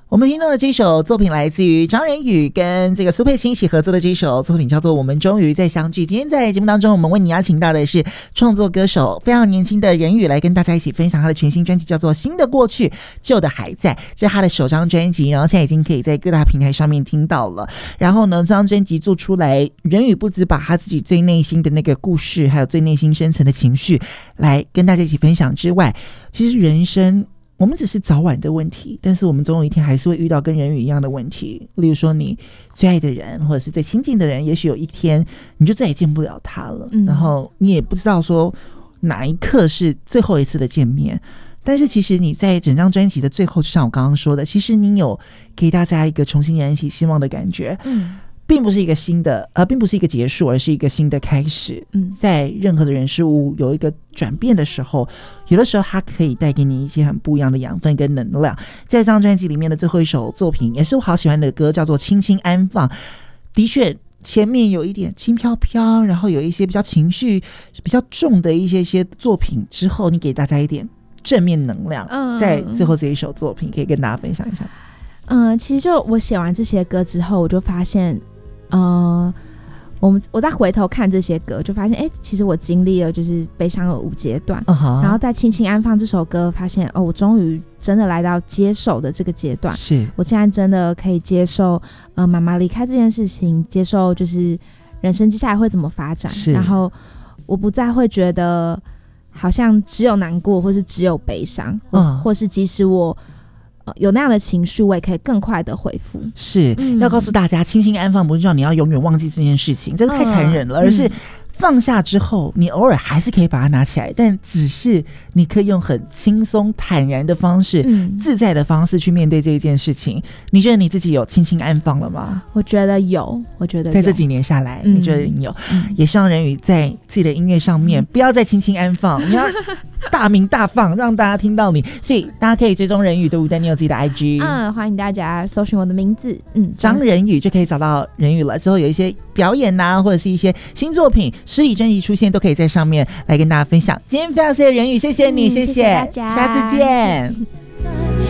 我们听到的这首作品来自于张仁宇跟这个苏佩青一起合作的这首作品叫做《我们终于再相聚》。今天在节目当中，我们为你邀请到的是创作歌手非常年轻的仁宇，来跟大家一起分享他的全新专辑，叫做《新的过去，旧的还在》，这是他的首张专辑，然后现在已经可以在各大平台上面听到了。然后呢，这张专辑做出来，仁宇不只把他自己最内心的那个故事，还有最内心深层的情绪来跟大家一起分享之外，其实人生我们只是早晚的问题，但是我们总有一天还是会遇到跟仁宇一样的问题。例如说你最爱的人或者是最亲近的人，也许有一天你就再也见不了他了，然后你也不知道说哪一刻是最后一次的见面。但是其实你在整张专辑的最后，就像我刚刚说的，其实你有给大家一个重新燃起希望的感觉，并不是一个新的并不是一个结束，而是一个新的开始。在任何的人事物有一个转变的时候，有的时候它可以带给你一些很不一样的养分跟能量。在这张专辑里面的最后一首作品，也是我好喜欢的歌，叫做《轻轻安放》。的确前面有一点轻飘飘，然后有一些比较情绪比较重的一些作品之后，你给大家一点正面能量。在最后这一首作品可以跟大家分享一下。 其实就我写完这些歌之后，我就发现我再回头看这些歌，就发现其实我经历了就是悲伤的5阶段，然后在轻轻安放这首歌，发现我终于真的来到接受的这个阶段。是我现在真的可以接受妈妈离开这件事情，接受就是人生接下来会怎么发展，然后我不再会觉得好像只有难过或是只有悲伤，或是即使我有那样的情绪，我也可以更快的恢复。是要告诉大家，轻轻安放不是让你要永远忘记这件事情，这太残忍了，而是放下之后，你偶尔还是可以把它拿起来，但只是你可以用很轻松坦然的方式，自在的方式去面对这一件事情。你觉得你自己有轻轻安放了吗？ 我觉得有，在这几年下来，你觉得你有？也希望仁宇在自己的音乐上面不要再轻轻安放，你要大鸣大放，让大家听到你。所以大家可以追踪仁宇，对不对？你有自己的 IG， 欢迎大家搜寻我的名字， 张仁宇就可以找到仁宇了。之后有一些表演啊，或者是一些新作品、实体专辑出现，都可以在上面来跟大家分享。今天非常谢谢仁宇，谢谢你，谢谢大家，下次见。